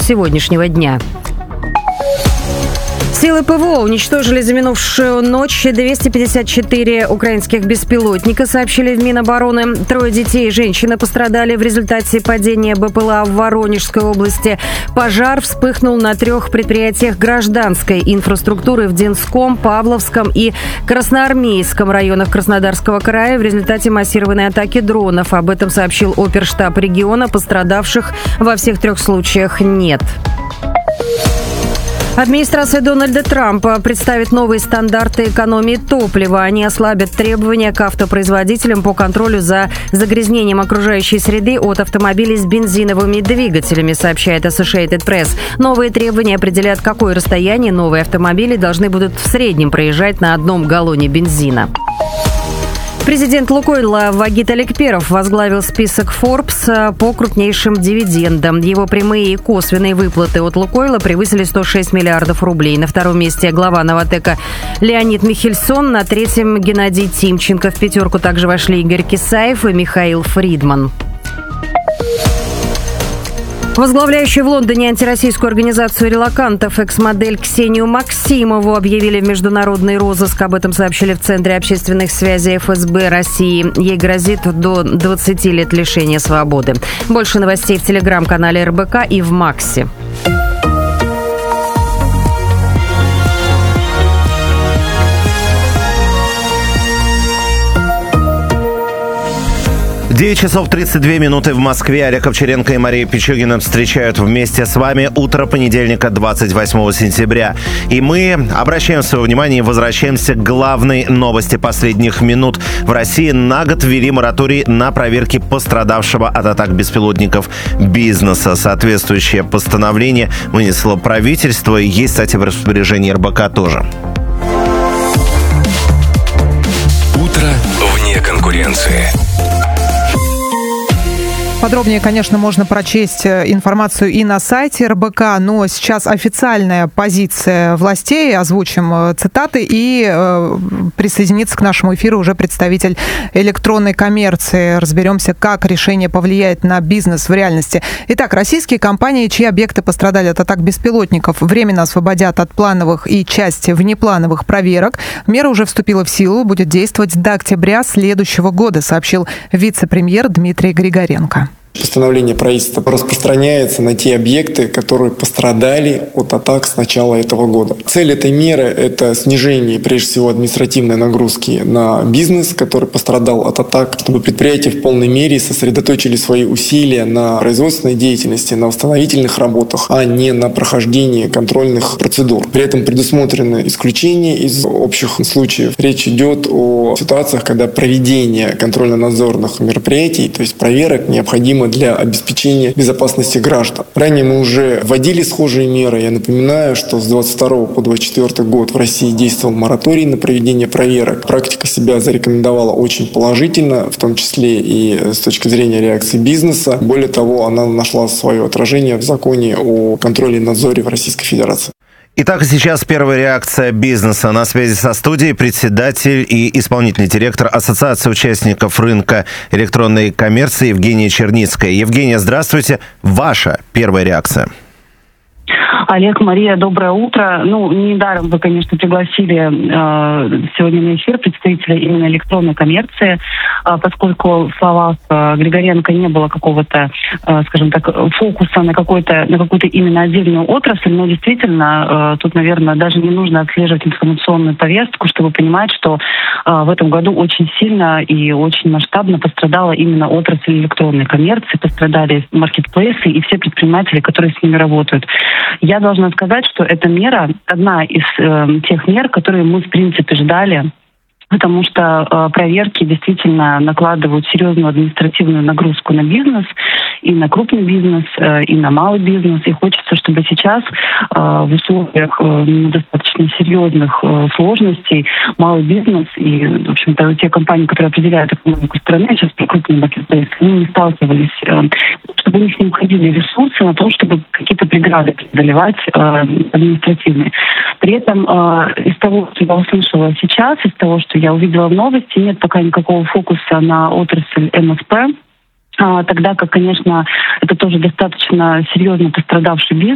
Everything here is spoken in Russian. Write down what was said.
сегодняшнего дня. Силы ПВО уничтожили за минувшую ночь 254 украинских беспилотника, сообщили в Минобороны. 3 детей и женщины пострадали в результате падения БПЛА в Воронежской области. Пожар вспыхнул на 3 предприятиях гражданской инфраструктуры в Динском, Павловском и Красноармейском районах Краснодарского края в результате массированной атаки дронов. Об этом сообщил оперштаб региона. Пострадавших во всех 3 случаях нет. Администрация Дональда Трампа представит новые стандарты экономии топлива. Они ослабят требования к автопроизводителям по контролю за загрязнением окружающей среды от автомобилей с бензиновыми двигателями, сообщает Associated Press. Новые требования определят, какое расстояние новые автомобили должны будут в среднем проезжать на 1 галлоне бензина. Президент «Лукойла» Вагит Алекперов возглавил список Forbes по крупнейшим дивидендам. Его прямые и косвенные выплаты от «Лукойла» превысили 106 миллиардов рублей. На 2-м месте глава «Новатэка» Леонид Михельсон, на 3-м Геннадий Тимченко. В 5-ку также вошли Игорь Кисаев и Михаил Фридман. Возглавляющую в Лондоне антироссийскую организацию релокантов экс-модель Ксению Максимову объявили в международный розыск. Об этом сообщили в Центре общественных связей ФСБ России. Ей грозит до 20 лет лишения свободы. Больше новостей в телеграм-канале РБК и в Максе. 9 часов 32 минуты в Москве. Олег Овчаренко и Мария Пичугина встречают вместе с вами утро понедельника, 28 сентября. И мы обращаем свое внимание и возвращаемся к главной новости последних минут. В России на год ввели мораторий на проверки пострадавшего от атак беспилотников бизнеса. Соответствующее постановление вынесло правительство. И есть, кстати, в распоряжении РБК тоже. Утро вне конкуренции. Подробнее, конечно, можно прочесть информацию и на сайте РБК, но сейчас официальная позиция властей, озвучим цитаты, и присоединится к нашему эфиру уже представитель электронной коммерции. Разберемся, как решение повлияет на бизнес в реальности. Итак, российские компании, чьи объекты пострадали от атак беспилотников, временно освободят от плановых и части внеплановых проверок. Мера уже вступила в силу, будет действовать до октября следующего года, сообщил вице-премьер Дмитрий Григоренко. Постановление правительства распространяется на те объекты, которые пострадали от атак с начала этого года. Цель этой меры – это снижение, прежде всего, административной нагрузки на бизнес, который пострадал от атак, чтобы предприятия в полной мере сосредоточили свои усилия на производственной деятельности, на восстановительных работах, а не на прохождении контрольных процедур. При этом предусмотрены исключения из общих случаев. Речь идет о ситуациях, когда проведение контрольно-надзорных мероприятий, то есть проверок, необходимо для обеспечения безопасности граждан. Ранее мы уже вводили схожие меры. Я напоминаю, что с 22 по 24 год в России действовал мораторий на проведение проверок. Практика себя зарекомендовала очень положительно, в том числе и с точки зрения реакции бизнеса. Более того, она нашла свое отражение в законе о контроле и надзоре в Российской Федерации. Итак, сейчас первая реакция бизнеса. На связи со студией председатель и исполнительный директор Ассоциации участников рынка электронной коммерции Евгения Черницкая. Евгения, здравствуйте. Ваша первая реакция. Олег, Мария, доброе утро. Недаром вы, конечно, пригласили сегодня на эфир представителя именно электронной коммерции, поскольку в словах Григоренко не было какого-то, скажем так, фокуса на какую-то именно отдельную отрасль, но действительно тут, наверное, даже не нужно отслеживать информационную повестку, чтобы понимать, что в этом году очень сильно и очень масштабно пострадала именно отрасль электронной коммерции, пострадали маркетплейсы и все предприниматели, которые с ними работают. Я должна сказать, что эта мера одна из тех мер, которые мы, в принципе, ждали, потому что проверки действительно накладывают серьезную административную нагрузку на бизнес, и на крупный бизнес, и на малый бизнес. И хочется, чтобы сейчас в условиях достаточно серьезных сложностей малый бизнес и, в общем-то, те компании, которые определяют экономику страны, сейчас крупные маркетплейсы, они не сталкивались, чтобы у них не уходили ресурсы на то, чтобы какие-то преграды преодолевать административные. При этом из того, что я услышала сейчас, из того, что я увидела в новости, нет пока никакого фокуса на отрасль МСП, тогда как, конечно, это тоже достаточно серьезно пострадавший бизнес.